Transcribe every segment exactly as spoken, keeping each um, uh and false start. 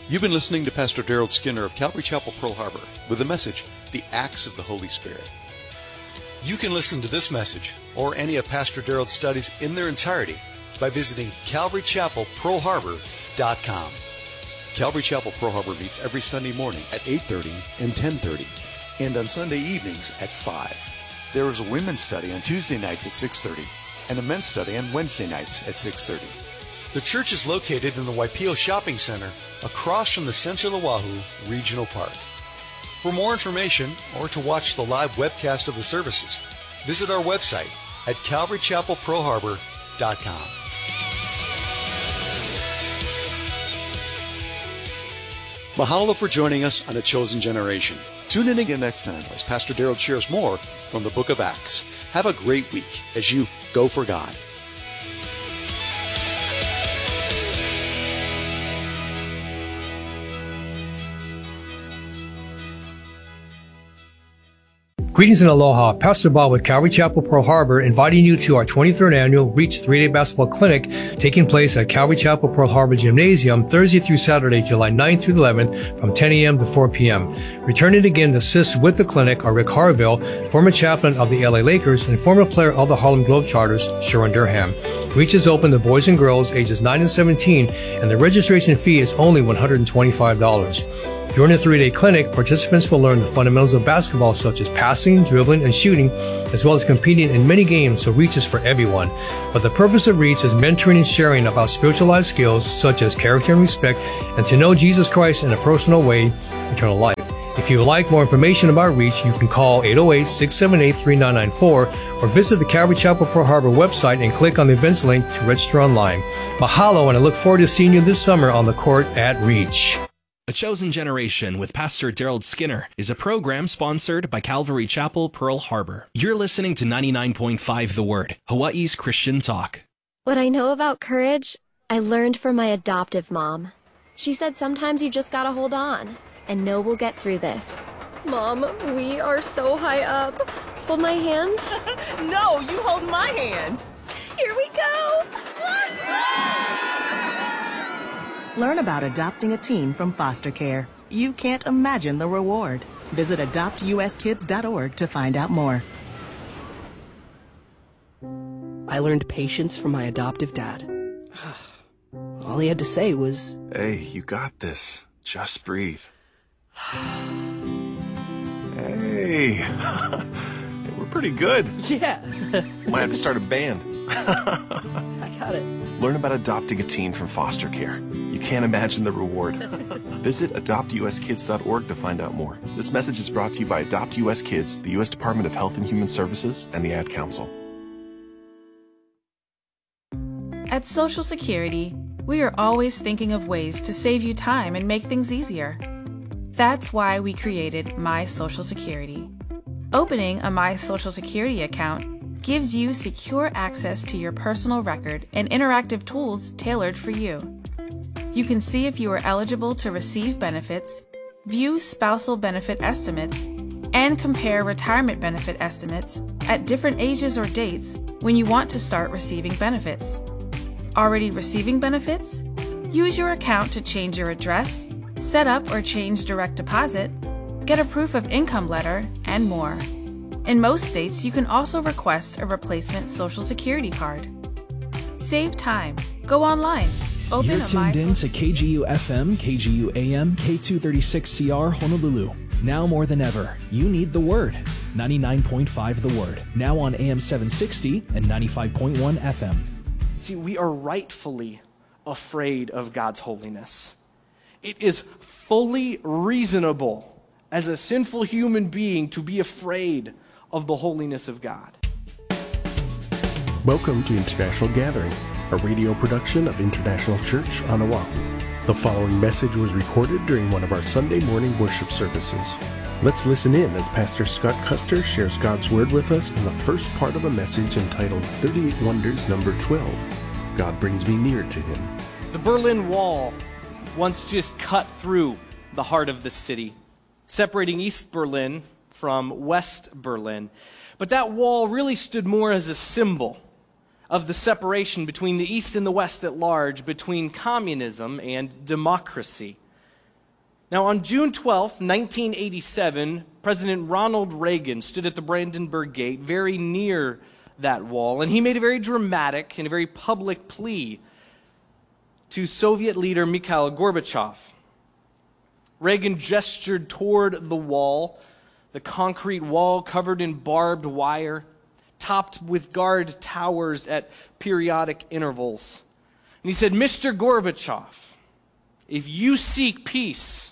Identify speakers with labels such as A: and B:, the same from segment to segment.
A: You've been listening to Pastor Daryl Skinner of Calvary Chapel, Pearl Harbor, with the message, The Acts of the Holy Spirit. You can listen to this message or any of Pastor Daryl's studies in their entirety by visiting calvary chapel pearl harbor dot com. Calvary Chapel Pearl Harbor meets every Sunday morning at eight thirty and ten thirty, and on Sunday evenings at five. There is a women's study on Tuesday nights at six thirty and a men's study on Wednesday nights at six thirty. The church is located in the Waipio Shopping Center across from the Central Oahu Regional Park. For more information or to watch the live webcast of the services, visit our website at calvary chapel pearl harbor dot com. Mahalo for joining us on The Chosen Generation. Tune in again next time as Pastor Daryl shares more from the book of Acts. Have a great week as you go for God.
B: Greetings and aloha. Pastor Bob with Calvary Chapel, Pearl Harbor, inviting you to our twenty-third annual Reach three-day basketball clinic taking place at Calvary Chapel, Pearl Harbor Gymnasium Thursday through Saturday, July ninth through eleventh from ten a.m. to four p.m. Returning again to assist with the clinic are Rick Harville, former chaplain of the L A Lakers and former player of the Harlem Globetrotters, Sharon Durham. Reach is open to boys and girls ages nine and seventeen, and the registration fee is only one hundred twenty-five dollars. During the three-day clinic, participants will learn the fundamentals of basketball such as passing, dribbling, and shooting, as well as competing in many games, so Reach is for everyone. But the purpose of Reach is mentoring and sharing about spiritual life skills such as character and respect, and to know Jesus Christ in a personal way, eternal life. If you would like more information about Reach, you can call eight oh eight, six seven eight, three nine nine four or visit the Calvary Chapel Pearl Harbor website and click on the events link to register online. Mahalo, and I look forward to seeing you this summer on the court at Reach.
C: A Chosen Generation with Pastor Daryl Skinner is a program sponsored by Calvary Chapel, Pearl Harbor. You're listening to ninety-nine point five The Word, Hawaii's Christian talk.
D: What I know about courage, I learned from my adoptive mom. She said sometimes you just gotta hold on and know we'll get through this. Mom, we are so high up. Hold my hand.
E: No, you hold my hand.
D: Here we go.
E: Learn about adopting a teen from foster care. You can't imagine the reward. Visit adopt u s kids dot org to find out more.
F: I learned patience from my adoptive dad. All he had to say was,
G: "Hey, you got this. Just breathe." Hey, we're pretty good.
F: Yeah.
G: Might have to start a band.
F: I got it.
G: Learn about adopting a teen from foster care. You can't imagine the reward. Visit adopt u s kids dot org to find out more. This message is brought to you by Adopt U S Kids, the U S Department of Health and Human Services, and the Ad Council.
H: At Social Security, we are always thinking of ways to save you time and make things easier. That's why we created My Social Security. Opening a My Social Security account gives you secure access to your personal record and interactive tools tailored for you. You can see if you are eligible to receive benefits, view spousal benefit estimates, and compare retirement benefit estimates at different ages or dates when you want to start receiving benefits. Already receiving benefits? Use your account to change your address, set up or change direct deposit, get a proof of income letter, and more. In most states, you can also request a replacement Social Security card. Save time. Go online. Open
I: You're
H: a
I: tuned in to
H: My
I: K G U F M, K G U A M, K two thirty-six C R Honolulu. Now more than ever, you need the Word. ninety-nine point five The Word. Now on A M seven sixty and ninety-five point one F M.
J: See, we are rightfully afraid of God's holiness. It is fully reasonable as a sinful human being to be afraid of the holiness of God.
K: Welcome to International Gathering, a radio production of International Church on Oahu. The following message was recorded during one of our Sunday morning worship services. Let's listen in as Pastor Scott Custer shares God's Word with us in the first part of a message entitled thirty-eight Wonders Number twelve. God brings me near to Him.
J: The Berlin Wall once just cut through the heart of the city, separating East Berlin from West Berlin. But that wall really stood more as a symbol of the separation between the East and the West at large, between communism and democracy. Now, on June twelfth, nineteen eighty-seven, President Ronald Reagan stood at the Brandenburg Gate, very near that wall, and he made a very dramatic and a very public plea to Soviet leader Mikhail Gorbachev. Reagan gestured toward the wall, the concrete wall covered in barbed wire, topped with guard towers at periodic intervals. And he said, "Mister Gorbachev, if you seek peace,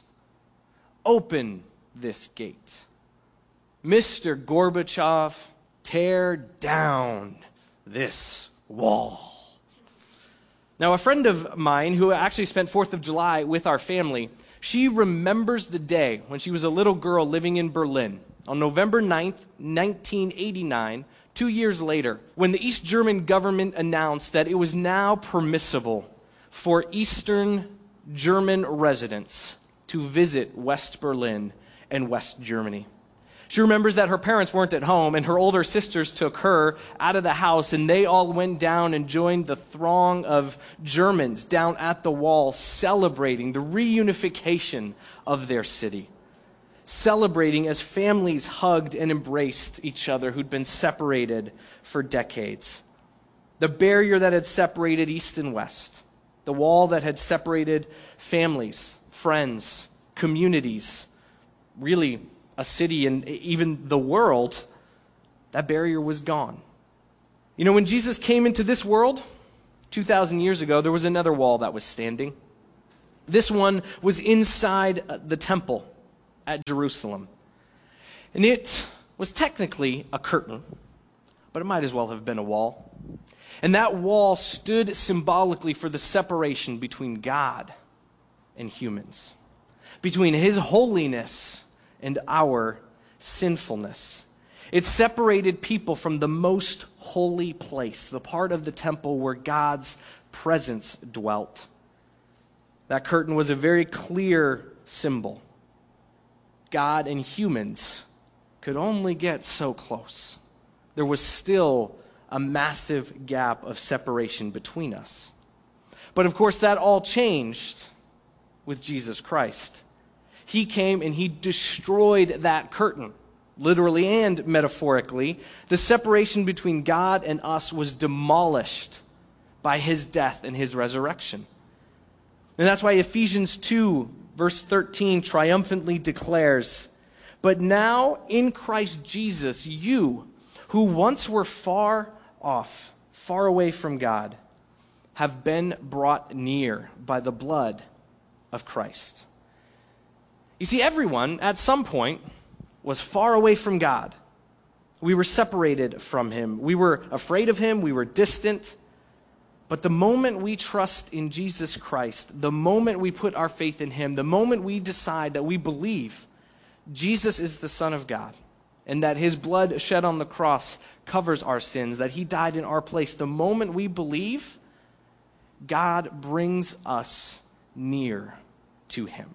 J: open this gate. Mister Gorbachev, tear down this wall." Now, a friend of mine who actually spent fourth of July with our family, she remembers the day when she was a little girl living in Berlin on November ninth, nineteen eighty-nine, two years later, when the East German government announced that it was now permissible for Eastern German residents to visit West Berlin and West Germany. She remembers that her parents weren't at home, and her older sisters took her out of the house, and they all went down and joined the throng of Germans down at the wall, celebrating the reunification of their city. Celebrating as families hugged and embraced each other who'd been separated for decades. The barrier that had separated East and West. The wall that had separated families, friends, communities, really a city and even the world, that barrier was gone. You know, when Jesus came into this world two thousand years ago, there was another wall that was standing. This one was inside the temple at Jerusalem. And it was technically a curtain, but it might as well have been a wall. And that wall stood symbolically for the separation between God and humans, between His holiness and our sinfulness. It separated people from the most holy place, the part of the temple where God's presence dwelt. That curtain was a very clear symbol. God and humans could only get so close. There was still a massive gap of separation between us. But of course, that all changed with Jesus Christ. He came and He destroyed that curtain, literally and metaphorically. The separation between God and us was demolished by His death and His resurrection. And that's why Ephesians two, verse thirteen, triumphantly declares, "But now in Christ Jesus, you, who once were far off, far away from God, have been brought near by the blood of Christ." You see, everyone at some point was far away from God. We were separated from Him. We were afraid of Him. We were distant. But the moment we trust in Jesus Christ, the moment we put our faith in Him, the moment we decide that we believe Jesus is the Son of God and that His blood shed on the cross covers our sins, that He died in our place, the moment we believe, God brings us near to Him.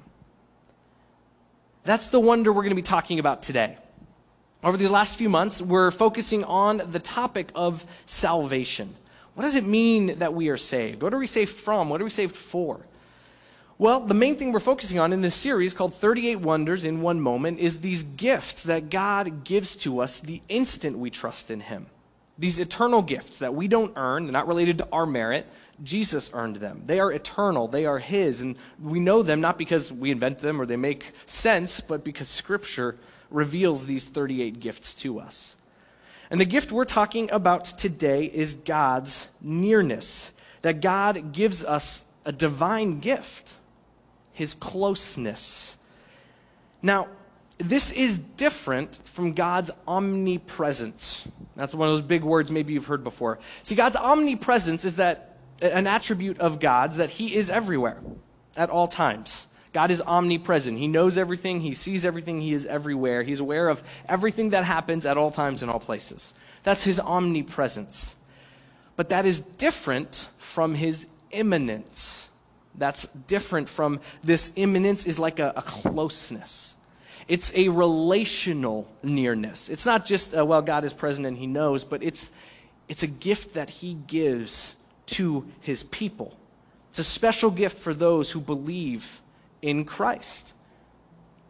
J: That's the wonder we're going to be talking about today. Over these last few months, we're focusing on the topic of salvation. What does it mean that we are saved? What are we saved from? What are we saved for? Well, the main thing we're focusing on in this series called thirty-eight Wonders in One Moment is these gifts that God gives to us the instant we trust in Him. These eternal gifts that we don't earn, they're not related to our merit. Jesus earned them. They are eternal. They are His. And we know them not because we invent them or they make sense, but because Scripture reveals these thirty-eight gifts to us. And the gift we're talking about today is God's nearness. That God gives us a divine gift, His closeness. Now, this is different from God's omnipresence. That's one of those big words maybe you've heard before. See, God's omnipresence is that an attribute of God's that He is everywhere at all times. God is omnipresent. He knows everything. He sees everything. He is everywhere. He's aware of everything that happens at all times in all places. That's His omnipresence. But that is different from His immanence. That's different from this immanence is like a, a closeness. It's a relational nearness. It's not just, uh, well, God is present and He knows, but it's it's a gift that He gives to His people. It's a special gift for those who believe in Christ.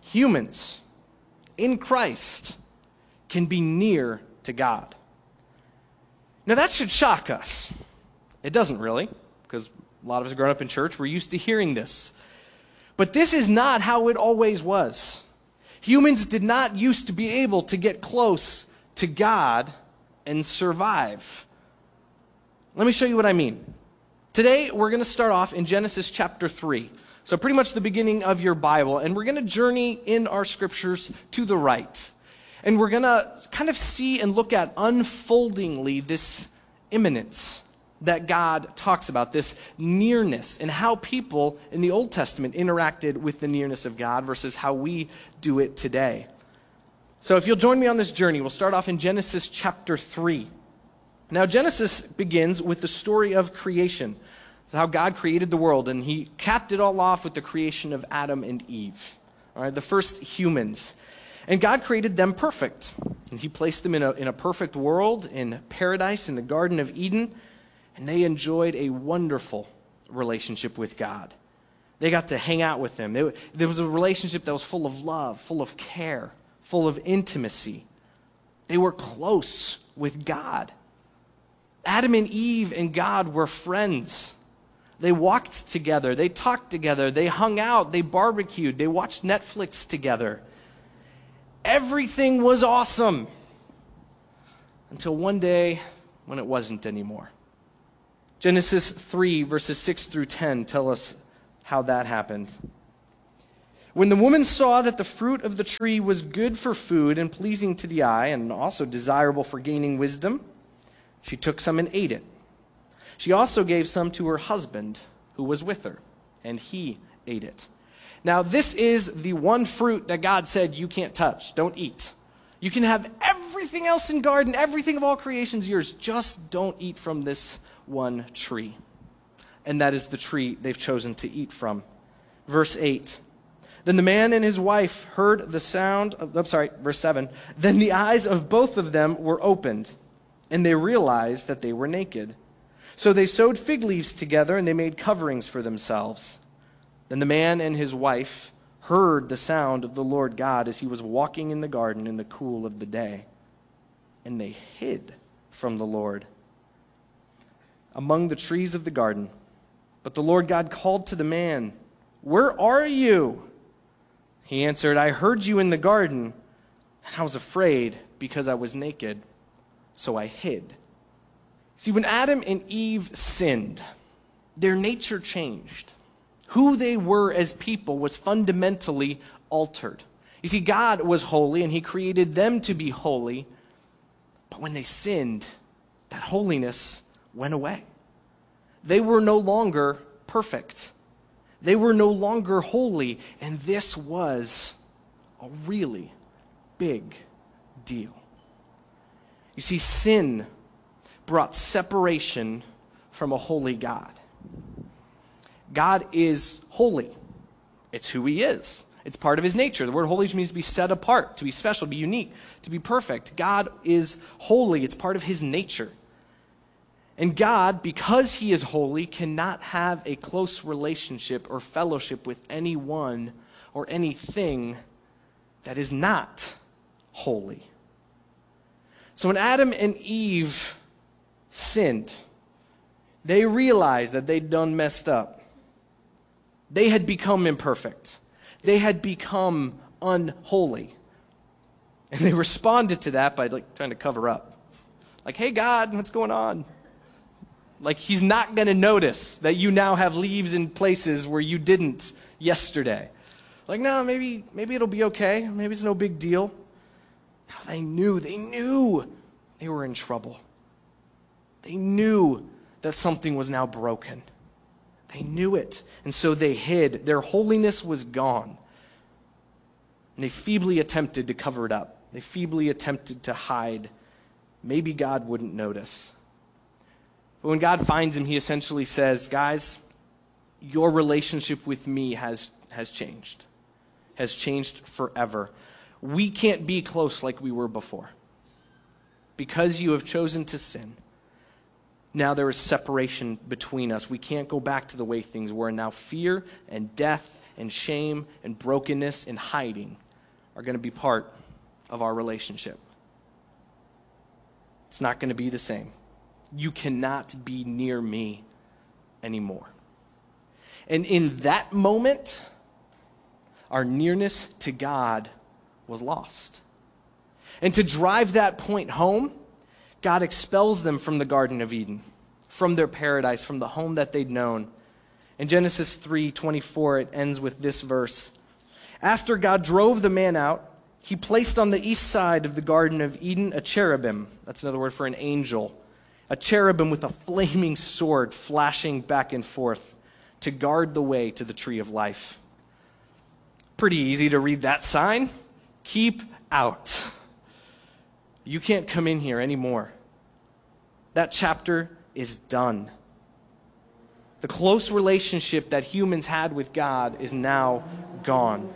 J: humans in Christ can be near to God. Now that should shock us. It doesn't really, because a lot of us grown up in church, we're used to hearing this. But this is not how it always was. Humans did not used to be able to get close to God and survive. Let me show you what I mean. Today, we're going to start off in Genesis chapter three. So pretty much the beginning of your Bible. And we're going to journey in our scriptures to the right. And we're going to kind of see and look at unfoldingly this imminence that God talks about, this nearness, and how people in the Old Testament interacted with the nearness of God versus how we do it today. So if you'll join me on this journey, we'll start off in Genesis chapter three. Now, Genesis begins with the story of creation. It's how God created the world, and he capped it all off with the creation of Adam and Eve, all right, the first humans. And God created them perfect. And he placed them in a, in a perfect world, in paradise, in the Garden of Eden, and they enjoyed a wonderful relationship with God. They got to hang out with him. They, there was a relationship that was full of love, full of care, full of intimacy. They were close with God. Adam and Eve and God were friends. They walked together. They talked together. They hung out. They barbecued. They watched Netflix together. Everything was awesome until one day when it wasn't anymore. Genesis three, verses six through ten tell us how that happened. When the woman saw that the fruit of the tree was good for food and pleasing to the eye and also desirable for gaining wisdom, she took some and ate it. She also gave some to her husband who was with her, and he ate it. Now, this is the one fruit that God said you can't touch, don't eat. You can have everything else in garden, everything of all creation is yours. Just don't eat from this one tree. And that is the tree they've chosen to eat from. Verse eight. Then the man and his wife heard the sound of, I'm sorry, verse seven. Then the eyes of both of them were opened, and they realized that they were naked. So they sewed fig leaves together, and they made coverings for themselves. Then the man and his wife heard the sound of the Lord God as he was walking in the garden in the cool of the day. And they hid from the Lord among the trees of the garden. But the Lord God called to the man, "Where are you?" He answered, "I heard you in the garden, and I was afraid because I was naked, so I hid." See, when Adam and Eve sinned, their nature changed. Who they were as people was fundamentally altered. You see, God was holy, and he created them to be holy. But when they sinned, that holiness went away. They were no longer perfect. They were no longer holy, and this was a really big deal. You see, sin brought separation from a holy God. God is holy. It's who he is. It's part of his nature. The word holy means to be set apart, to be special, to be unique, to be perfect. God is holy. It's part of his nature. And God, because he is holy, cannot have a close relationship or fellowship with anyone or anything that is not holy. So when Adam and Eve sinned, they realized that they'd done messed up. They had become imperfect. They had become unholy. And they responded to that by like trying to cover up. Like, "Hey God, what's going on?" Like he's not going to notice that you now have leaves in places where you didn't yesterday. Like, no, maybe maybe it'll be okay. Maybe it's no big deal. Now they knew, they knew they were in trouble. They knew that something was now broken. They knew it, and so they hid. Their holiness was gone. And they feebly attempted to cover it up. They feebly attempted to hide. Maybe God wouldn't notice. But when God finds him, he essentially says, "Guys, your relationship with me has, has changed. Has changed forever. We can't be close like we were before. Because you have chosen to sin, now there is separation between us. We can't go back to the way things were. Now fear and death and shame and brokenness and hiding are going to be part of our relationship. It's not going to be the same. You cannot be near me anymore. And in that moment, our nearness to God was lost. And to drive that point home, God expels them from the Garden of Eden, from their paradise, from the home that they'd known. In Genesis three twenty-four, it ends with this verse. After God drove the man out, he placed on the east side of the Garden of Eden a cherubim. That's another word for an angel. A cherubim with a flaming sword flashing back and forth to guard the way to the tree of life. Pretty easy to read that sign. Keep out. You can't come in here anymore. That chapter is done. The close relationship that humans had with God is now gone.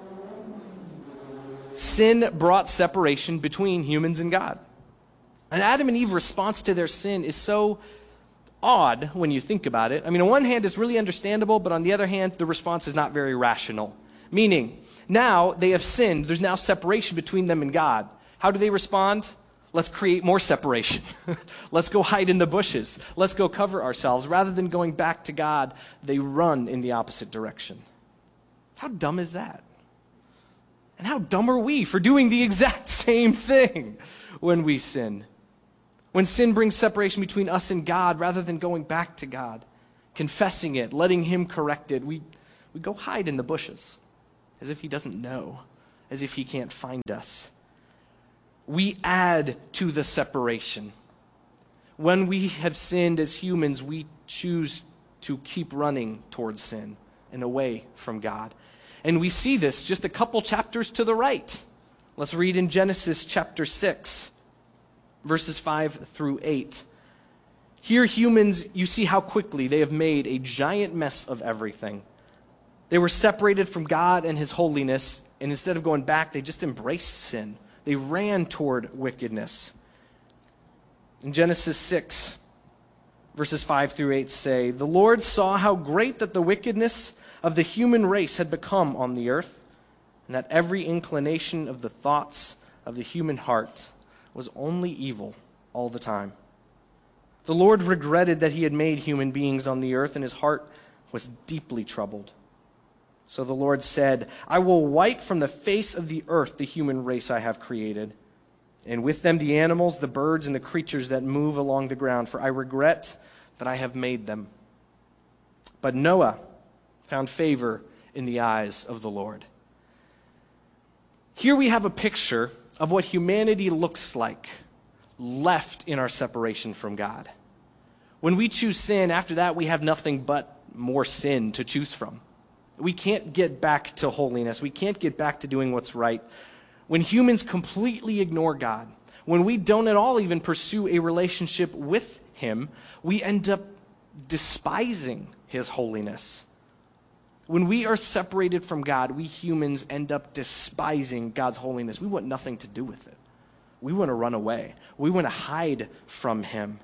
J: Sin brought separation between humans and God. And Adam and Eve's response to their sin is so odd when you think about it. I mean, on one hand, it's really understandable, but on the other hand, the response is not very rational. Meaning, now they have sinned. There's now separation between them and God. How do they respond? Let's create more separation. Let's go hide in the bushes. Let's go cover ourselves. Rather than going back to God, they run in the opposite direction. How dumb is that? And how dumb are we for doing the exact same thing when we sin? When sin brings separation between us and God, rather than going back to God, confessing it, letting Him correct it, we, we go hide in the bushes as if He doesn't know, as if He can't find us. We add to the separation. When we have sinned as humans, we choose to keep running towards sin and away from God. And we see this just a couple chapters to the right. Let's read in Genesis chapter six, verses five through eight. Here, humans, you see how quickly they have made a giant mess of everything. They were separated from God and His holiness, and instead of going back, they just embraced sin. They ran toward wickedness. In Genesis six, verses five through eight say, "The Lord saw how great that the wickedness of the human race had become on the earth, and that every inclination of the thoughts of the human heart was only evil all the time. The Lord regretted that He had made human beings on the earth, and His heart was deeply troubled. So the Lord said, I will wipe from the face of the earth the human race I have created, and with them the animals, the birds, and the creatures that move along the ground, for I regret that I have made them. But Noah found favor in the eyes of the Lord." Here we have a picture of what humanity looks like left in our separation from God. When we choose sin, after that we have nothing but more sin to choose from. We can't get back to holiness. We can't get back to doing what's right. When humans completely ignore God, when we don't at all even pursue a relationship with Him, we end up despising His holiness. When we are separated from God, we humans end up despising God's holiness. We want nothing to do with it. We want to run away. We want to hide from Him.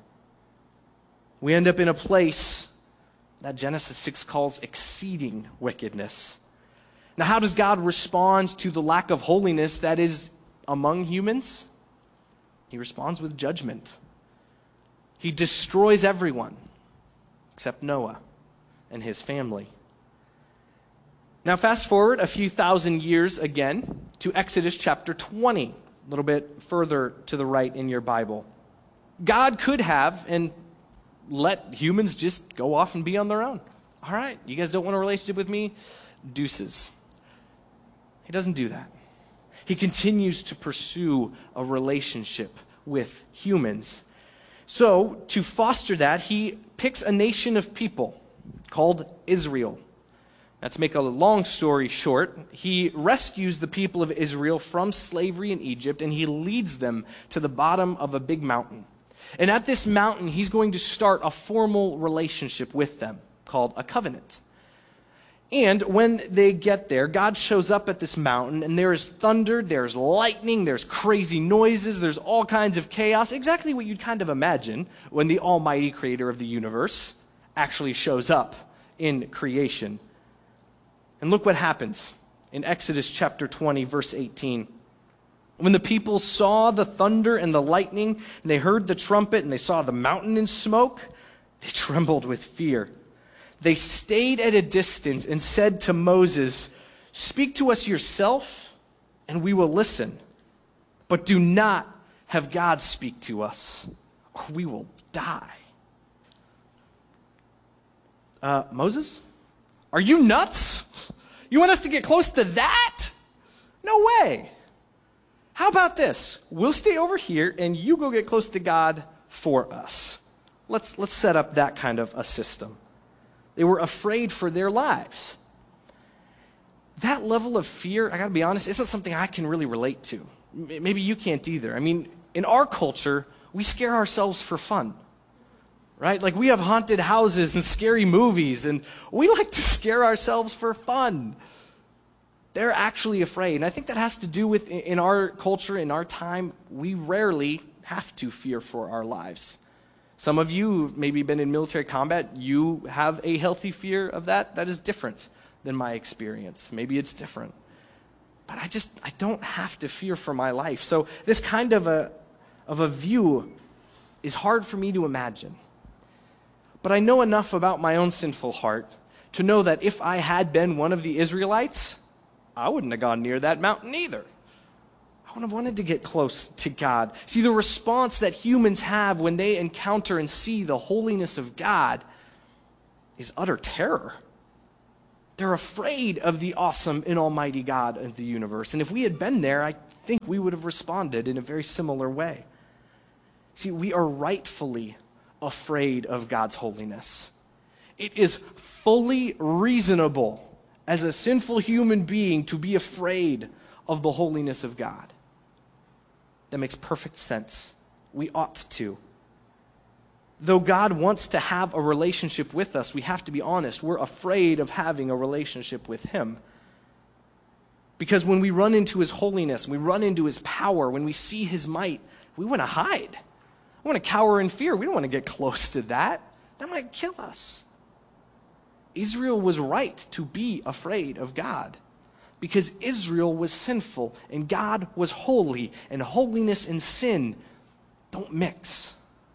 J: We end up in a place that Genesis six calls exceeding wickedness. Now, how does God respond to the lack of holiness that is among humans? He responds with judgment. He destroys everyone except Noah and his family. Now, fast forward a few thousand years again to Exodus chapter twenty, a little bit further to the right in your Bible. God could have and let humans just go off and be on their own. All right, you guys don't want a relationship with me? Deuces. He doesn't do that. He continues to pursue a relationship with humans. So, to foster that, he picks a nation of people called Israel. Now, to make a long story short, he rescues the people of Israel from slavery in Egypt, and he leads them to the bottom of a big mountain. And at this mountain, he's going to start a formal relationship with them called a covenant. And when they get there, God shows up at this mountain, and there is thunder, there's lightning, there's crazy noises, there's all kinds of chaos, exactly what you'd kind of imagine when the almighty creator of the universe actually shows up in creation. And look what happens in Exodus chapter twenty, verse eighteen. When the people saw the thunder and the lightning, and they heard the trumpet, and they saw the mountain in smoke, they trembled with fear. They stayed at a distance and said to Moses, "Speak to us yourself, and we will listen. But do not have God speak to us, or we will die." Uh, Moses, are you nuts? You want us to get close to that? No way. How about this? We'll stay over here, and you go get close to God for us. Let's, let's set up that kind of a system. They were afraid for their lives. That level of fear, I gotta be honest, isn't something I can really relate to. Maybe you can't either. I mean, in our culture, we scare ourselves for fun, right? Like, we have haunted houses and scary movies, and we like to scare ourselves for fun. They're actually afraid. And I think that has to do with, in our culture, in our time, we rarely have to fear for our lives. Some of you who've maybe been in military combat, you have a healthy fear of that. That is different than my experience. Maybe it's different. But I just, I don't have to fear for my life. So this kind of a, of a view is hard for me to imagine. But I know enough about my own sinful heart to know that if I had been one of the Israelites, I wouldn't have gone near that mountain either. I wouldn't have wanted to get close to God. See, the response that humans have when they encounter and see the holiness of God is utter terror. They're afraid of the awesome and almighty God of the universe. And if we had been there, I think we would have responded in a very similar way. See, we are rightfully afraid of God's holiness. It is fully reasonable as a sinful human being to be afraid of the holiness of God. That makes perfect sense. We ought to. Though God wants to have a relationship with us, we have to be honest, we're afraid of having a relationship with Him. Because when we run into His holiness, we run into His power, when we see His might, we want to hide. We want to cower in fear. We don't want to get close to that. That might kill us. Israel was right to be afraid of God because Israel was sinful and God was holy, and holiness and sin don't mix.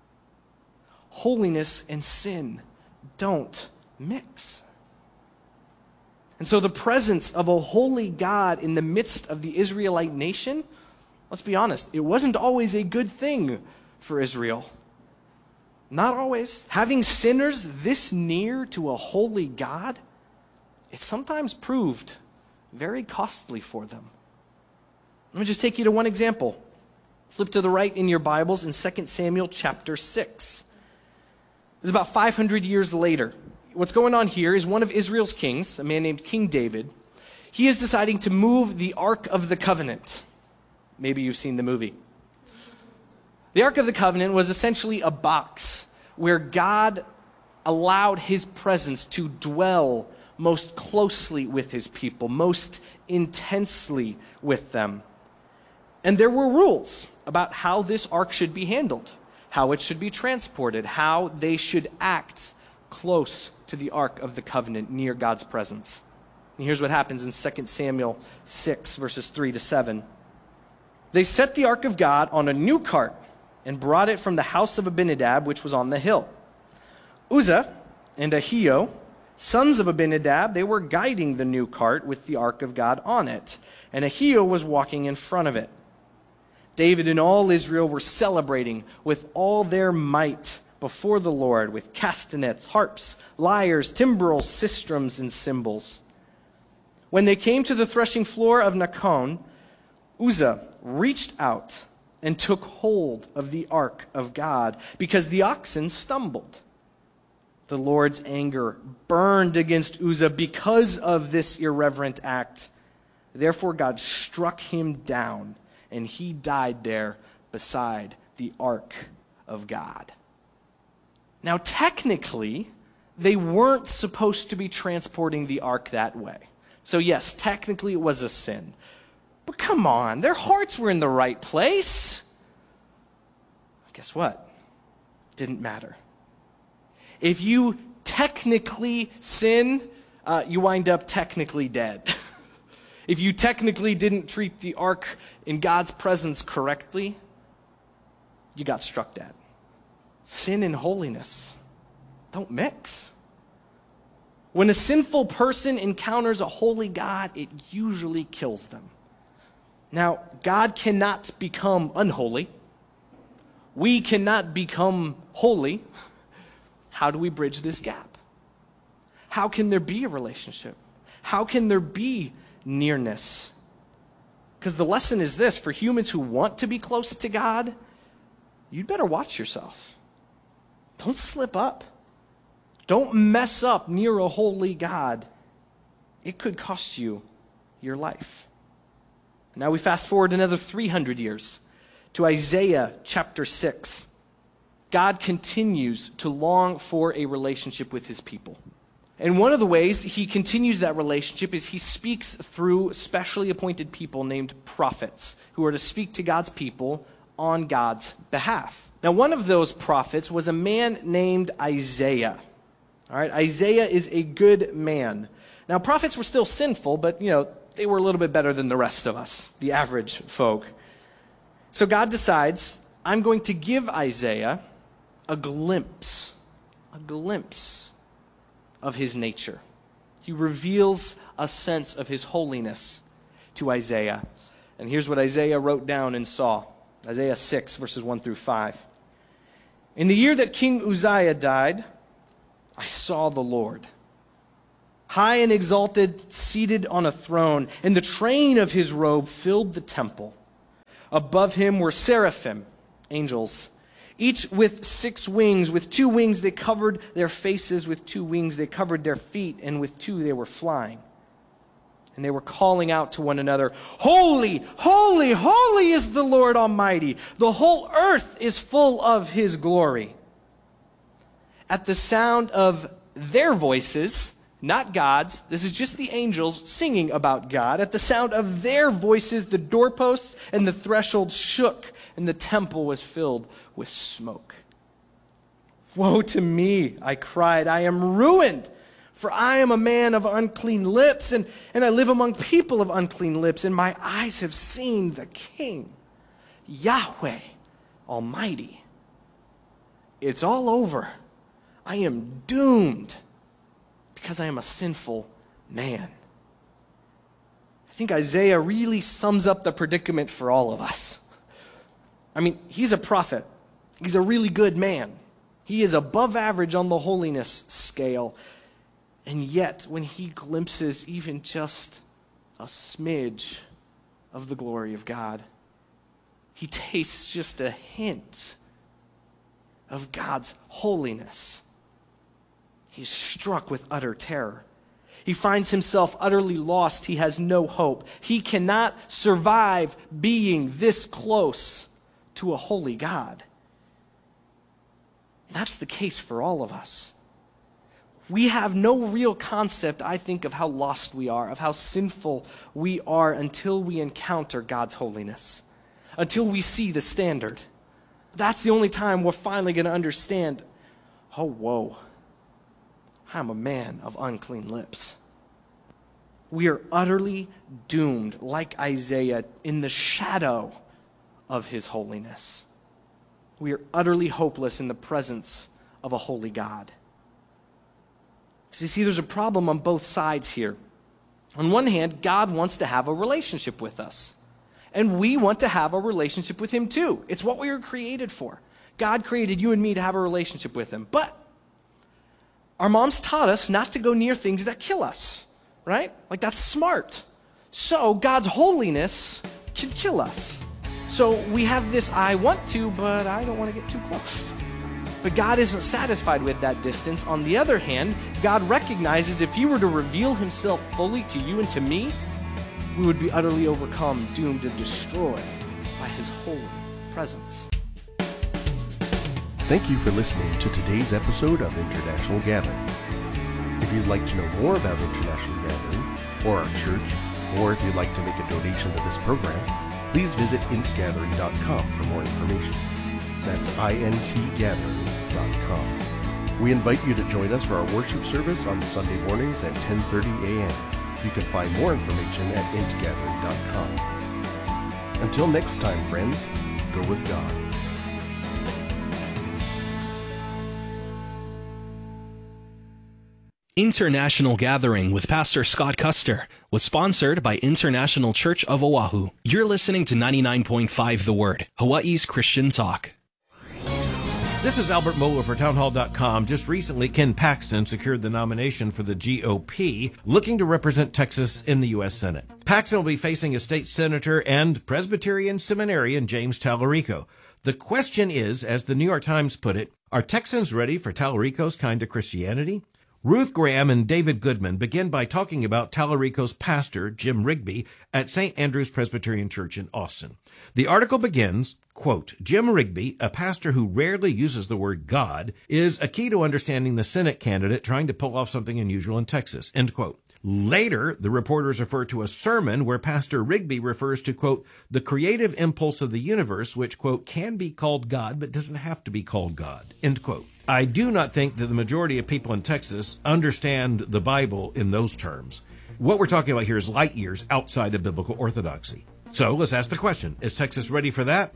J: Holiness and sin don't mix. And so the presence of a holy God in the midst of the Israelite nation, let's be honest, it wasn't always a good thing for Israel. Not always. Having sinners this near to a holy God, it sometimes proved very costly for them. Let me just take you to one example. Flip to the right in your Bibles in Second Samuel chapter six. This is about five hundred years later. What's going on here is one of Israel's kings, a man named King David, he is deciding to move the Ark of the Covenant. Maybe you've seen the movie. The Ark of the Covenant was essentially a box where God allowed His presence to dwell most closely with His people, most intensely with them. And there were rules about how this ark should be handled, how it should be transported, how they should act close to the Ark of the Covenant near God's presence. And here's what happens in Second Samuel six, verses three to seven. They set the Ark of God on a new cart and brought it from the house of Abinadab, which was on the hill. Uzzah and Ahio, sons of Abinadab, they were guiding the new cart with the Ark of God on it, and Ahio was walking in front of it. David and all Israel were celebrating with all their might before the Lord with castanets, harps, lyres, timbrels, sistrums, and cymbals. When they came to the threshing floor of Nacon, Uzzah reached out and took hold of the ark of God because the oxen stumbled. The Lord's anger burned against Uzzah because of this irreverent act. Therefore God struck him down, and he died there beside the ark of God. Now, technically, they weren't supposed to be transporting the ark that way. So yes, technically it was a sin. But come on, their hearts were in the right place. Guess what? Didn't matter. If you technically sin uh, you wind up technically dead. If you technically didn't treat the ark in God's presence correctly, you got struck dead. Sin and holiness don't mix. When a sinful person encounters a holy God, it usually kills them. Now, God cannot become unholy. We cannot become holy. How do we bridge this gap? How can there be a relationship? How can there be nearness? Because the lesson is this: for humans who want to be close to God, you'd better watch yourself. Don't slip up. Don't mess up near a holy God. It could cost you your life. Now we fast forward another three hundred years to Isaiah chapter six. God continues to long for a relationship with his people. And one of the ways he continues that relationship is he speaks through specially appointed people named prophets who are to speak to God's people on God's behalf. Now, one of those prophets was a man named Isaiah. All right, Isaiah is a good man. Now, prophets were still sinful, but, you know, they were a little bit better than the rest of us, the average folk. So God decides, I'm going to give Isaiah a glimpse, a glimpse of his nature. He reveals a sense of his holiness to Isaiah. And here's what Isaiah wrote down and saw. Isaiah six, verses one through five. In the year that King Uzziah died, I saw the Lord, high and exalted, seated on a throne, and the train of his robe filled the temple. Above him were seraphim, angels, each with six wings. With two wings they covered their faces, with two wings they covered their feet, and with two they were flying. And they were calling out to one another, Holy, holy, holy is the Lord Almighty. The whole earth is full of his glory. At the sound of their voices, not God's, this is just the angels singing about God. At the sound of their voices, the doorposts and the threshold shook, and the temple was filled with smoke. Woe to me, I cried, I am ruined, for I am a man of unclean lips, and, and I live among people of unclean lips, and my eyes have seen the King, Yahweh Almighty. It's all over. I am doomed because I am a sinful man. I think Isaiah really sums up the predicament for all of us. I mean, he's a prophet. He's a really good man. He is above average on the holiness scale. And yet, when he glimpses even just a smidge of the glory of God, he tastes just a hint of God's holiness. He's struck with utter terror. He finds himself utterly lost. He has no hope. He cannot survive being this close to a holy God. That's the case for all of us. We have no real concept, I think, of how lost we are, of how sinful we are until we encounter God's holiness, until we see the standard. That's the only time we're finally going to understand, oh, whoa, I'm a man of unclean lips. We are utterly doomed, like Isaiah, in the shadow of his holiness. We are utterly hopeless in the presence of a holy God. So you see, there's a problem on both sides here. On one hand, God wants to have a relationship with us. And we want to have a relationship with him too. It's what we were created for. God created you and me to have a relationship with him. But our moms taught us not to go near things that kill us, right? Like, that's smart. So God's holiness can kill us. So we have this, I want to, but I don't want to get too close. But God isn't satisfied with that distance. On the other hand, God recognizes if he were to reveal himself fully to you and to me, we would be utterly overcome, doomed and destroyed by his holy presence.
K: Thank you for listening to today's episode of International Gathering. If you'd like to know more about International Gathering or our church, or if you'd like to make a donation to this program, please visit int gathering dot com for more information. That's I N T gathering dot com. We invite you to join us for our worship service on Sunday mornings at ten thirty a.m. You can find more information at int gathering dot com. Until next time, friends, go with God.
C: International Gathering with Pastor Scott Custer was sponsored by International Church of Oahu. You're listening to ninety-nine point five The Word, Hawaii's Christian talk.
L: This is Albert Mohler for townhall dot com. Just recently, Ken Paxton secured the nomination for the G O P, looking to represent Texas in the U S Senate. Paxton will be facing a state senator and Presbyterian seminarian James Tallarico. The question is, as the New York Times put it, are Texans ready for Tallarico's kind of Christianity? Ruth Graham and David Goodman begin by talking about Tallarico's pastor, Jim Rigby, at Saint Andrew's Presbyterian Church in Austin. The article begins, quote, Jim Rigby, a pastor who rarely uses the word God, is a key to understanding the Senate candidate trying to pull off something unusual in Texas, end quote. Later, the reporters refer to a sermon where Pastor Rigby refers to, quote, the creative impulse of the universe, which, quote, can be called God, but doesn't have to be called God, end quote. I do not think that the majority of people in Texas understand the Bible in those terms. What we're talking about here is light years outside of biblical orthodoxy. So let's ask the question, is Texas ready for that?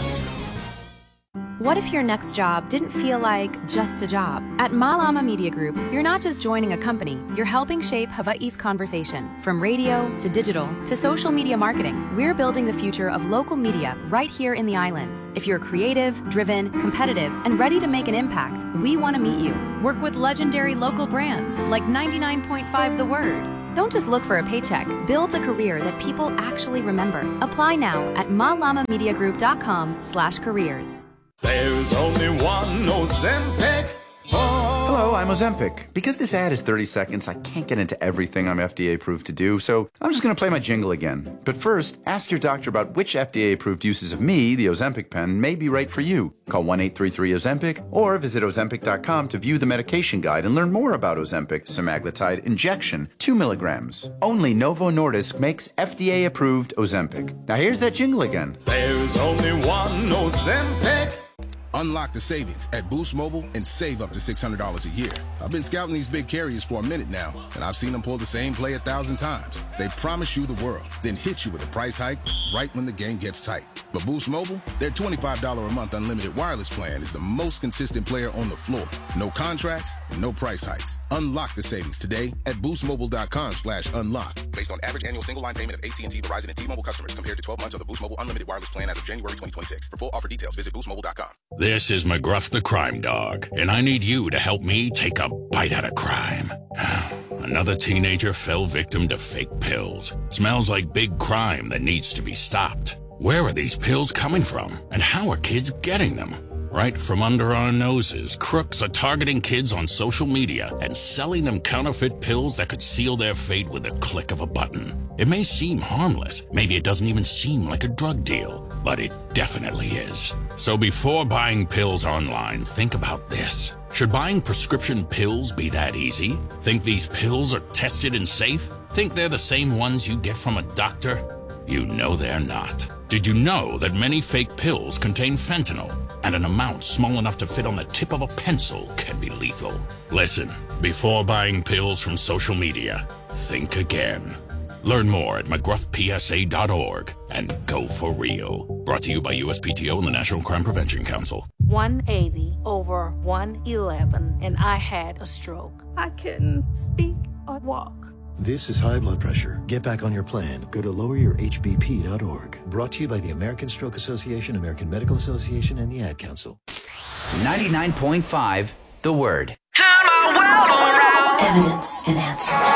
M: What if your next job didn't feel like just a job? At Malama Media Group, you're not just joining a company, you're helping shape Hawaii's conversation. From radio to digital to social media marketing, we're building the future of local media right here in the islands. If you're creative, driven, competitive, and ready to make an impact, we want to meet you. Work with legendary local brands like ninety-nine point five The Word. Don't just look for a paycheck. Build a career that people actually remember. Apply now at malamamediagroup.com slash careers.
N: There's only one Ozempic. Oh. Hello, I'm Ozempic. Because this ad is thirty seconds, I can't get into everything I'm F D A approved to do, so I'm just going to play my jingle again. But first, ask your doctor about which F D A approved uses of me, the Ozempic pen, may be right for you. Call one eight three three Ozempic or visit Ozempic dot com to view the medication guide and learn more about Ozempic semaglutide injection, two milligrams. Only Novo Nordisk makes F D A approved Ozempic. Now here's that jingle again.
O: There's only one Ozempic. Unlock the savings at Boost Mobile and save up to six hundred dollars a year. I've been scouting these big carriers for a minute now, and I've seen them pull the same play a thousand times. They promise you the world, then hit you with a price hike right when the game gets tight. But Boost Mobile, their twenty-five dollars a month unlimited wireless plan is the most consistent player on the floor. No contracts, no price hikes. Unlock the savings today at boostmobile.com slash unlock. Based on average annual single line payment of A T and T, Verizon, and T-Mobile customers compared to twelve months of the Boost Mobile unlimited wireless plan as of January twenty twenty-six. For full offer details, visit boost mobile dot com.
P: This is McGruff the Crime Dog, and I need you to help me take a bite out of crime. Another teenager fell victim to fake pills. Smells like big crime that needs to be stopped. Where are these pills coming from, and how are kids getting them? Right from under our noses, crooks are targeting kids on social media and selling them counterfeit pills that could seal their fate with a click of a button. It may seem harmless, maybe it doesn't even seem like a drug deal, but it definitely is. So before buying pills online, think about this. Should buying prescription pills be that easy? Think these pills are tested and safe? Think they're the same ones you get from a doctor? You know they're not. Did you know that many fake pills contain fentanyl? And an amount small enough to fit on the tip of a pencil can be lethal. Listen, before buying pills from social media, think again. Learn more at mcgruff p s a dot org and go for real. Brought to you by U S P T O and the National Crime Prevention Council.
Q: one eighty over one eleven, and I had a stroke. I couldn't speak or walk.
R: This is high blood pressure. Get back on your plan. Go to lower your h b p dot org. Brought to you by the American Stroke Association, American Medical Association, and the Ad Council.
S: ninety-nine point five The Word.
T: Turn my world around.
U: Evidence and answers.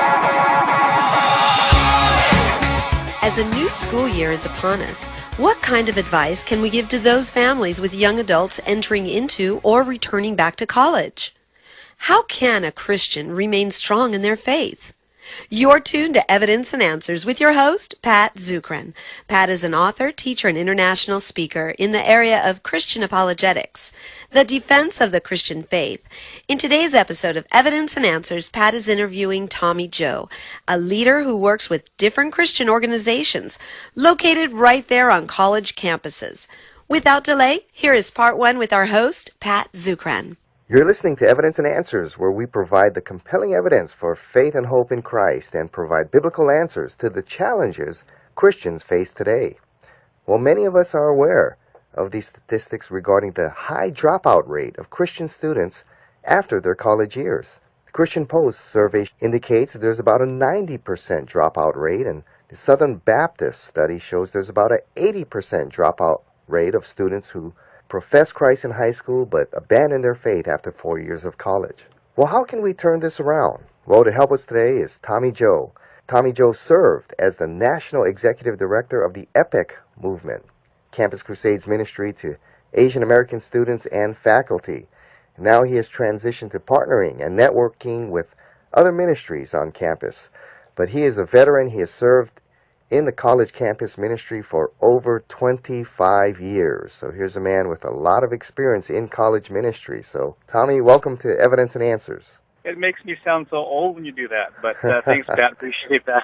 V: As a new school year is upon us, what kind of advice can we give to those families with young adults entering into or returning back to college? How can a Christian remain strong in their faith? You're tuned to Evidence and Answers with your host, Pat Zukeran. Pat is an author, teacher, and international speaker in the area of Christian apologetics, the defense of the Christian faith. In today's episode of Evidence and Answers, Pat is interviewing Tommy Joe, a leader who works with different Christian organizations located right there on college campuses. Without delay, here is part one with our host, Pat Zukeran.
A: You're listening to Evidence and Answers, where we provide the compelling evidence for faith and hope in Christ and provide biblical answers to the challenges Christians face today. Well, many of us are aware of these statistics regarding the high dropout rate of Christian students after their college years. The Christian Post survey indicates that there's about a ninety percent dropout rate, and the Southern Baptist study shows there's about an eighty percent dropout rate of students who profess Christ in high school but abandon their faith after four years of college. Well, how can we turn this around? Well, to help us today is Tommy Joe. Tommy Joe served as the National Executive Director of the EPIC movement, Campus Crusades ministry to Asian American students and faculty. Now he has transitioned to partnering and networking with other ministries on campus. But he is a veteran. He has served in the college campus ministry for over twenty-five years. So here's a man with a lot of experience in college ministry. So, Tommy, welcome to Evidence and Answers.
U: It makes me sound so old when you do that, but uh, thanks, Pat. Appreciate that.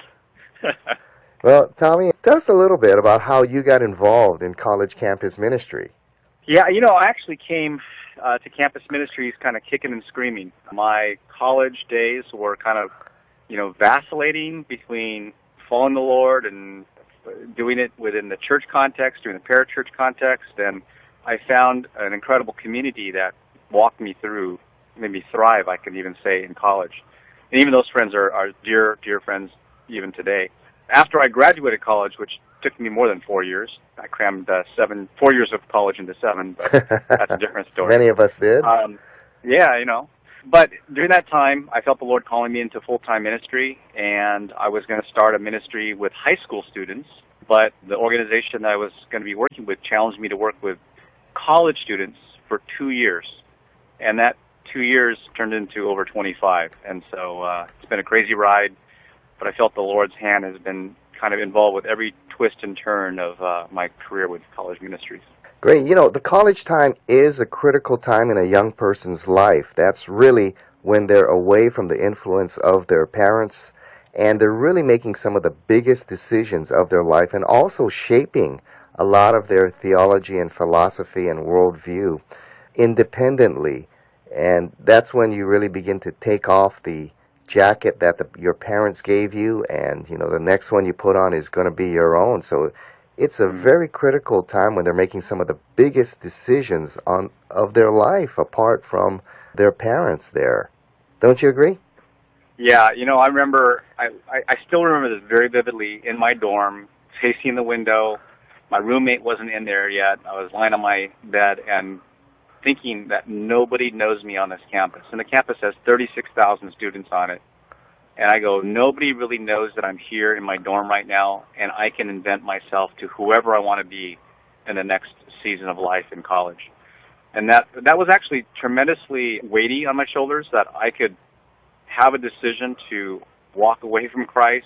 A: Well, Tommy, tell us a little bit about how you got involved in college campus ministry.
U: Yeah, you know, I actually came uh, to campus ministries kind of kicking and screaming. My college days were kind of, you know, vacillating between following the Lord and doing it within the church context, doing the parachurch context, and I found an incredible community that walked me through, made me thrive, I could even say, in college. And even those friends are, are dear, dear friends even today. After I graduated college, which took me more than four years, I crammed uh, seven, four years of college into seven, but that's a different story.
A: Many of us did.
U: Um, yeah, you know. But during that time, I felt the Lord calling me into full-time ministry, and I was going to start a ministry with high school students, but the organization that I was going to be working with challenged me to work with college students for two years, and that two years turned into over twenty-five, and so uh, it's been a crazy ride, but I felt the Lord's hand has been kind of involved with every twist and turn of uh, my career with college ministries.
A: Great. You know, the college time is a critical time in a young person's life. That's really when they're away from the influence of their parents, and they're really making some of the biggest decisions of their life and also shaping a lot of their theology and philosophy and worldview independently. And that's when you really begin to take off the jacket that the, your parents gave you, and, you know, the next one you put on is going to be your own. So it's a very critical time when they're making some of the biggest decisions on of their life apart from their parents there. Don't you agree?
U: Yeah, you know, I remember, I, I, I still remember this very vividly in my dorm, facing the window. My roommate wasn't in there yet. I was lying on my bed and thinking that nobody knows me on this campus. And the campus has thirty-six thousand students on it. And I go, nobody really knows that I'm here in my dorm right now, and I can invent myself to whoever I want to be in the next season of life in college. And that that was actually tremendously weighty on my shoulders, that I could have a decision to walk away from Christ,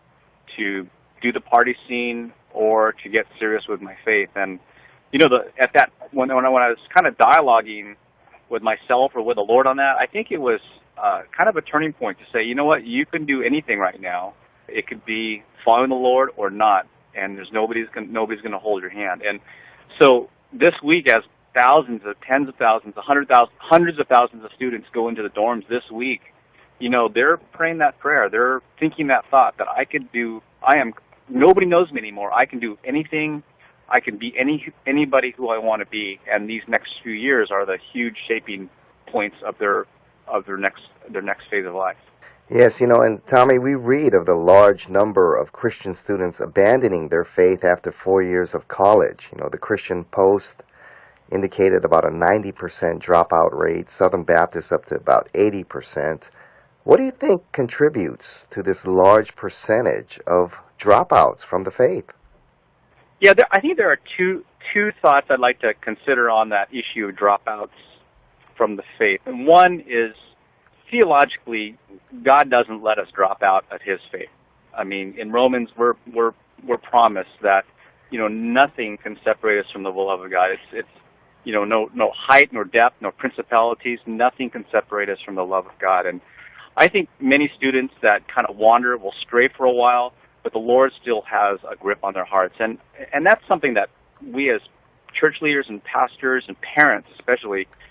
U: to do the party scene, or to get serious with my faith. And, you know, the, at that when, when I when I was kind of dialoguing with myself or with the Lord on that, I think it was Uh, kind of a turning point to say, you know what, you can do anything right now. It could be following the Lord or not, and there's nobody's gonna, nobody's going to hold your hand. And so this week, as thousands of, tens of thousands, a hundred thousand, hundreds of thousands of students go into the dorms this week, you know, they're praying that prayer. They're thinking that thought that I could do. I am. Nobody knows me anymore. I can do anything. I can be any anybody who I want to be. And these next few years are the huge shaping points of their of their next their next phase of life.
A: Yes, you know, and Tommy, we read of the large number of Christian students abandoning their faith after four years of college. You know, the Christian Post indicated about a ninety percent dropout rate, Southern Baptist up to about eighty percent. What do you think contributes to this large percentage of dropouts from the faith?
U: Yeah, there, I think there are two two thoughts I'd like to consider on that issue of dropouts from the faith. And one is, theologically, God doesn't let us drop out of His faith. I mean, in Romans, we're we're we're promised that, you know, nothing can separate us from the love of God. It's it's you know, no no height, nor depth, no principalities. Nothing can separate us from the love of God. And I think many students that kind of wander will stray for a while, but the Lord still has a grip on their hearts. And and that's something that we as church leaders and pastors and parents especially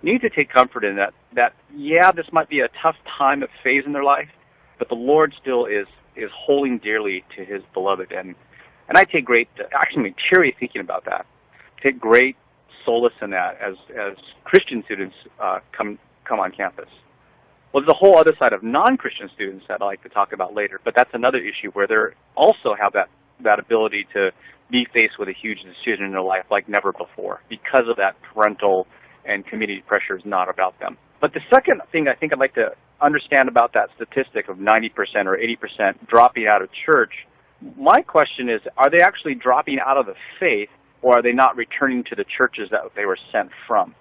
U: need to take comfort in that, that, yeah, this might be a tough time, a phase in their life, but the Lord still is, is holding dearly to his beloved. And, and I take great, actually, cheery thinking about that. Take great solace in that as, as Christian students uh, come, come on campus. Well, there's a whole other side of non-Christian students that I like to talk about later, but that's another issue where they also have that, that ability to be faced with a huge decision in their life like never before because of that parental and community pressure is not about them. But the second thing I think I'd like to understand about that statistic of ninety percent or eighty percent dropping out of church, my question is, are they actually dropping out of the faith, or are they not returning to the churches that they were sent from?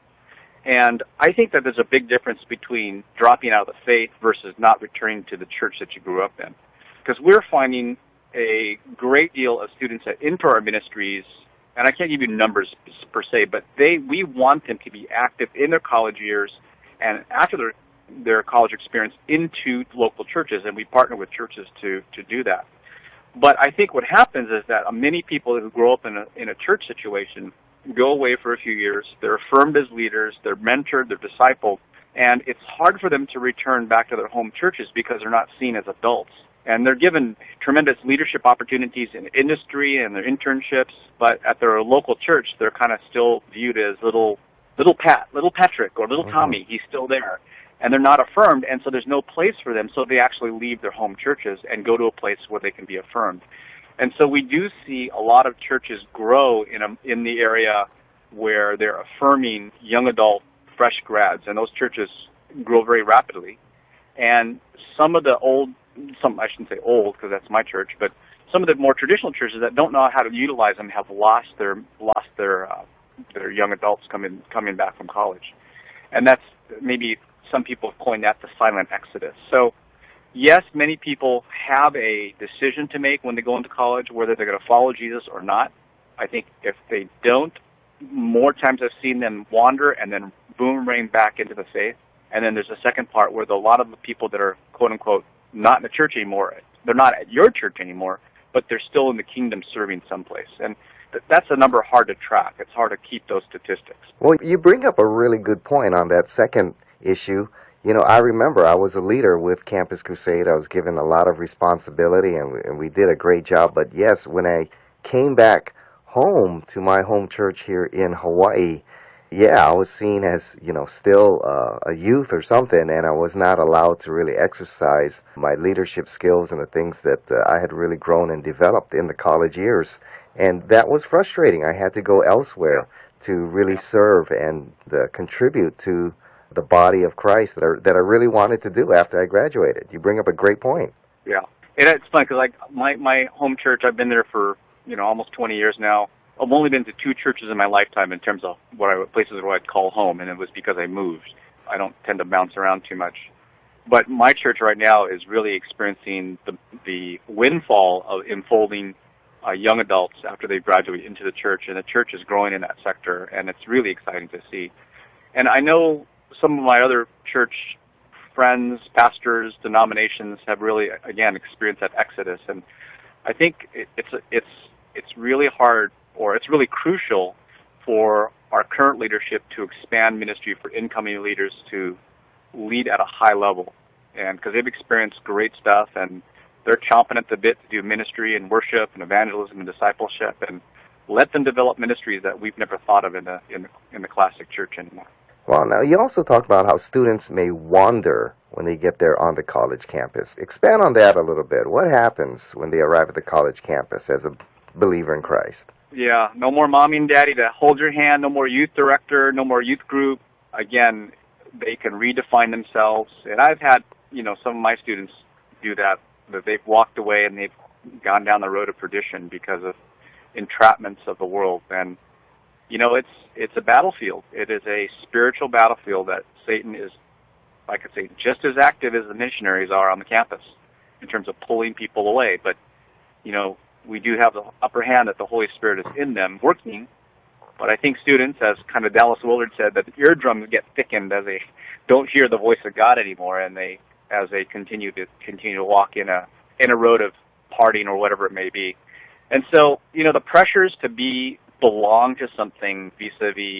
U: And I think that there's a big difference between dropping out of the faith versus not returning to the church that you grew up in. Because we're finding a great deal of students that enter our ministries, and I can't give you numbers per se, but they we want them to be active in their college years and after their, their college experience into local churches, and we partner with churches to, to do that. But I think what happens is that many people who grow up in a, in a church situation go away for a few years, they're affirmed as leaders, they're mentored, they're discipled, and it's hard for them to return back to their home churches because they're not seen as adults. And they're given tremendous leadership opportunities in industry and their internships, but at their local church, they're kind of still viewed as little little Pat, little Patrick, or little Tommy. He's still there. And they're not affirmed, and so there's no place for them, so they actually leave their home churches and go to a place where they can be affirmed. And so we do see a lot of churches grow in a, in the area where they're affirming young adult, fresh grads, and those churches grow very rapidly. And some of the old, some I shouldn't say old because that's my church, but some of the more traditional churches that don't know how to utilize them have lost their lost their uh, their young adults coming coming back from college, and that's maybe some people have coined that the silent exodus. So, yes, many people have a decision to make when they go into college whether they're going to follow Jesus or not. I think if they don't, more times I've seen them wander and then boomerang back into the faith. And then there's a second part where the, a lot of the people that are, quote-unquote, not in the church anymore, they're not at your church anymore, but they're still in the kingdom serving someplace. And th- that's a number hard to track. It's hard to keep those statistics.
A: Well, you bring up a really good point on that second issue. You know, I remember I was a leader with Campus Crusade. I was given a lot of responsibility, and we, and we did a great job. But yes, when I came back home to my home church here in Hawaii, yeah, I was seen as, you know, still uh, a youth or something, and I was not allowed to really exercise my leadership skills and the things that uh, I had really grown and developed in the college years. And that was frustrating. I had to go elsewhere to really serve and uh, contribute to the body of Christ that I, that I really wanted to do after I graduated. You bring up a great point.
U: Yeah. And it's fun because like my, my home church, I've been there for, you know, almost twenty years now. I've only been to two churches in my lifetime in terms of what I, places where I'd call home, and it was because I moved. I don't tend to bounce around too much. But my church right now is really experiencing the, the windfall of enfolding uh, young adults after they graduate into the church, and the church is growing in that sector, and it's really exciting to see. And I know some of my other church friends, pastors, denominations have really, again, experienced that exodus, and I think it, it's it's it's really hard, or it's really crucial for our current leadership to expand ministry for incoming leaders to lead at a high level, and because they've experienced great stuff, and they're chomping at the bit to do ministry and worship and evangelism and discipleship, and let them develop ministries that we've never thought of in the in the, in the classic church anymore.
A: Well, now you also talked about how students may wander when they get there on the college campus. Expand on that a little bit. What happens when they arrive at the college campus as a believer in Christ?
U: Yeah, no more mommy and daddy to hold your hand, no more youth director, no more youth group. Again, they can redefine themselves. And I've had, you know, some of my students do that, that they've walked away and they've gone down the road of perdition because of entrapments of the world. And you know, it's it's a battlefield. It is a spiritual battlefield that Satan is, I could say, just as active as the missionaries are on the campus in terms of pulling people away. But, you know, we do have the upper hand that the Holy Spirit is in them working. But I think students, as kind of Dallas Willard said, that the eardrums get thickened as they don't hear the voice of God anymore, and they as they continue to continue to walk in a in a road of partying or whatever it may be. And so, you know, the pressures to be belong to something vis-a-vis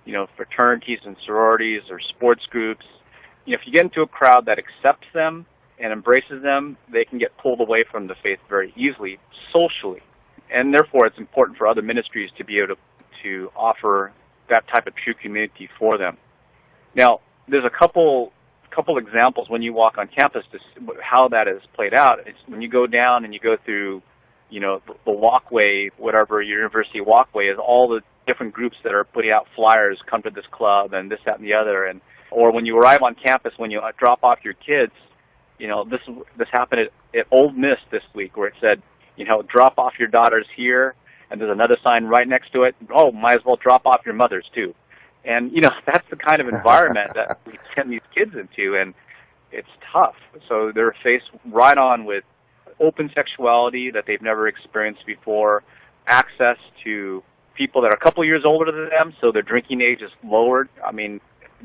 U: you know, fraternities and sororities or sports groups. You know, if you get into a crowd that accepts them and embraces them, they can get pulled away from the faith very easily, socially. And therefore, it's important for other ministries to be able to, to offer that type of true community for them. Now, there's a couple couple examples when you walk on campus to see how that is played out. It's when you go down and you go through, you know, the, the walkway, whatever university walkway is, all the different groups that are putting out flyers, come to this club and this, that, and the other. And or when you arrive on campus, when you drop off your kids, you know, this this happened at, at Ole Miss this week, where it said, you know, drop off your daughters here, and there's another sign right next to it. Oh, might as well drop off your mothers too. And, you know, that's the kind of environment that we send these kids into, and it's tough. So they're faced right on with open sexuality that they've never experienced before, access to people that are a couple years older than them, so their drinking age is lowered. I mean,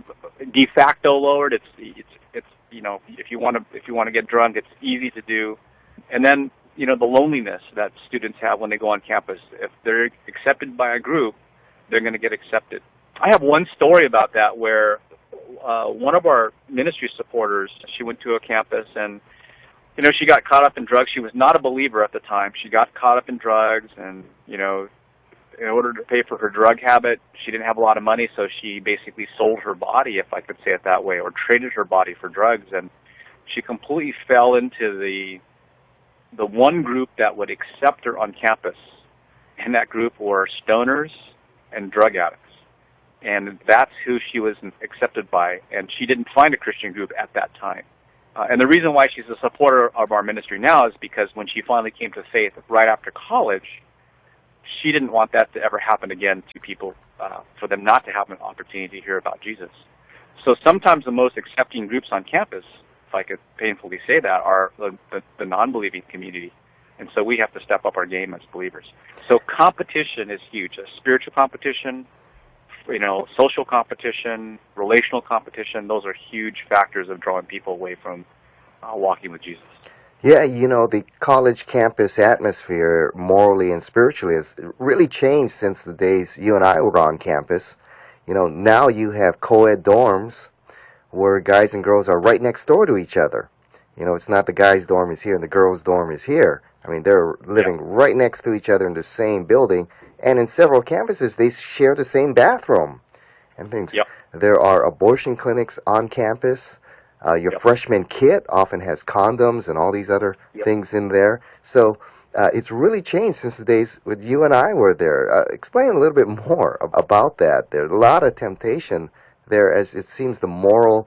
U: de facto lowered. It's, it's, it's you know, if you want to, if you want to get drunk, it's easy to do. And then, you know, the loneliness that students have when they go on campus. If they're accepted by a group, they're going to get accepted. I have one story about that where uh, one of our ministry supporters, she went to a campus and, you know, she got caught up in drugs. She was not a believer at the time. She got caught up in drugs and, you know, in order to pay for her drug habit, she didn't have a lot of money, so she basically sold her body, if I could say it that way, or traded her body for drugs. And she completely fell into the the one group that would accept her on campus. And that group were stoners and drug addicts. And that's who she was accepted by, and she didn't find a Christian group at that time. Uh, and the reason why she's a supporter of our ministry now is because when she finally came to faith right after college, she didn't want that to ever happen again to people, uh, for them not to have an opportunity to hear about Jesus. So sometimes the most accepting groups on campus, if I could painfully say that, are the, the, the non-believing community. And so we have to step up our game as believers. So competition is huge. A spiritual competition, you know, social competition, relational competition, those are huge factors of drawing people away from uh, walking with Jesus.
A: Yeah, you know, the college campus atmosphere, morally and spiritually, has really changed since the days you and I were on campus. You know, now you have co-ed dorms where guys and girls are right next door to each other. You know, it's not the guys' dorm is here and the girls' dorm is here. I mean, they're living yeah. right next to each other in the same building. And in several campuses, they share the same bathroom and things.
U: Yep.
A: There are abortion clinics on campus. Uh, your
U: yep.
A: freshman kit often has condoms and all these other
U: yep.
A: things in there. So uh, it's really changed since the days when you and I were there. Uh, explain a little bit more about that. There's a lot of temptation there, as it seems the moral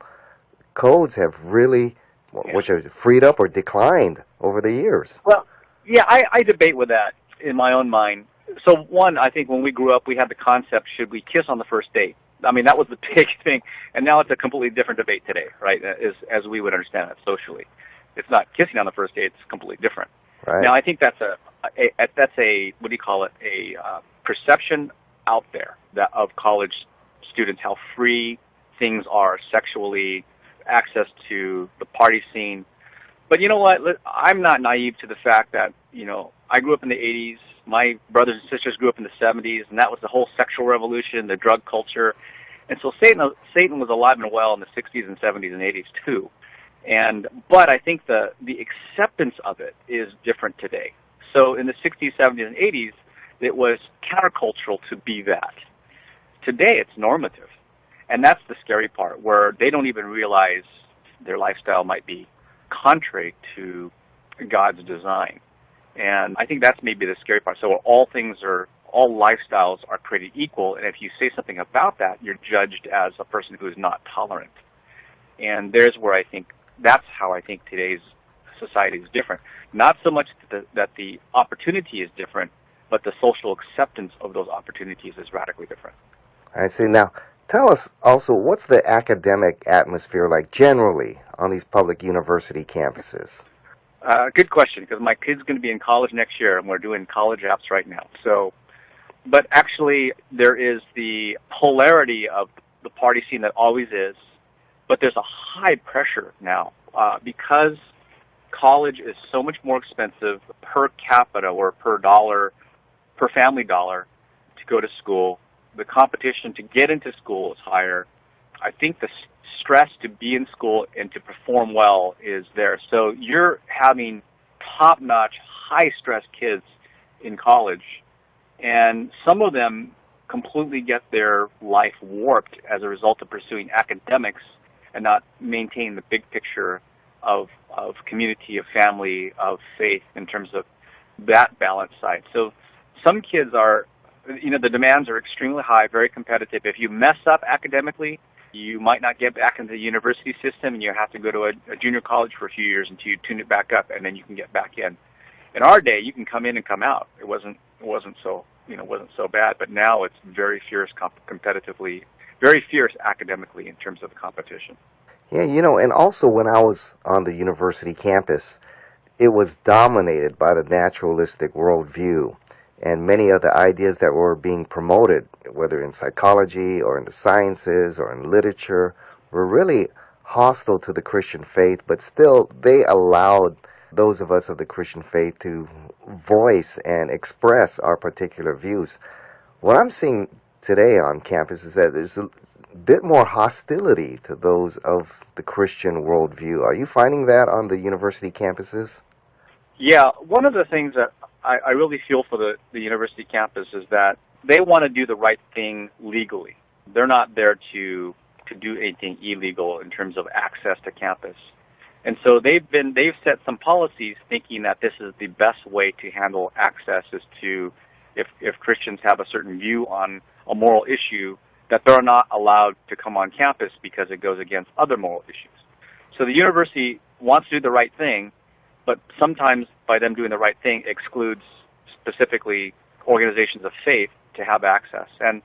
A: codes have really, yeah. which are freed up or declined over the years.
U: Well, yeah, I, I debate with that in my own mind. So one, I think when we grew up, we had the concept, should we kiss on the first date? I mean, that was the big thing, and now it's a completely different debate today, right, as, as we would understand it socially. It's not kissing on the first date, it's completely different.
A: Right.
U: Now, I think that's a, a, a that's a, what do you call it, a uh, perception out there that of college students, how free things are sexually, access to the party scene. But you know what, I'm not naive to the fact that, you know, I grew up in the eighties, my brothers and sisters grew up in the seventies, and that was the whole sexual revolution, the drug culture. And so Satan Satan was alive and well in the sixties and seventies and eighties too. And but I think the the acceptance of it is different today. So in the sixties, seventies, and eighties, it was countercultural to be that. Today it's normative. And that's the scary part, where they don't even realize their lifestyle might be contrary to God's design. And I think that's maybe the scary part. So all things are, all lifestyles are created equal, and if you say something about that, you're judged as a person who is not tolerant. And there's where I think, that's how I think today's society is different. Not so much that the, that the opportunity is different, but the social acceptance of those opportunities is radically different.
A: I see. Now, tell us also, what's the academic atmosphere like generally on these public university campuses?
U: Uh, good question, because my kid's going to be in college next year, and we're doing college apps right now. So, but actually, there is the polarity of the party scene that always is, but there's a high pressure now uh, because college is so much more expensive per capita or per dollar, per family dollar to go to school. the competition to get into school is higher. I think the s- stress to be in school and to perform well is there. So you're having top-notch, high-stress kids in college, and some of them completely get their life warped as a result of pursuing academics and not maintain the big picture of of community, of family, of faith in terms of that balance side. So some kids are, you know, the demands are extremely high, very competitive. If you mess up academically, you might not get back into the university system, and you have to go to a, a junior college for a few years until you tune it back up, and then you can get back in. In our day, you can come in and come out. It wasn't it wasn't so you know wasn't so bad, but now it's very fierce comp- competitively, very fierce academically in terms of the competition.
A: Yeah, you know, and also when I was on the university campus, it was dominated by the naturalistic worldview and many other ideas that were being promoted, whether in psychology or in the sciences or in literature, were really hostile to the Christian faith, but still they allowed those of us of the Christian faith to voice and express our particular views. What I'm seeing today on campus is that there's a bit more hostility to those of the Christian worldview. Are you finding that on the university campuses?
U: Yeah, one of the things that I, I really feel for the, the university campus is that they want to do the right thing legally. They're not there to to do anything illegal in terms of access to campus. And so they've been they've set some policies thinking that this is the best way to handle access is to if if Christians have a certain view on a moral issue, that they're not allowed to come on campus because it goes against other moral issues. So the university wants to do the right thing, but sometimes by them doing the right thing excludes specifically organizations of faith to have access. And